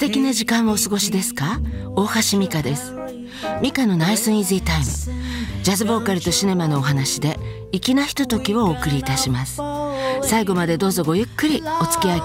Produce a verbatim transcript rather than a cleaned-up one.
敵な時間をお過ごしですか？大橋美香です。美香のナイスイージータイム、ジャズボーカルとシネマのお話で粋なひとときをお送りいたします。最後までどうぞごゆっくりお付き合い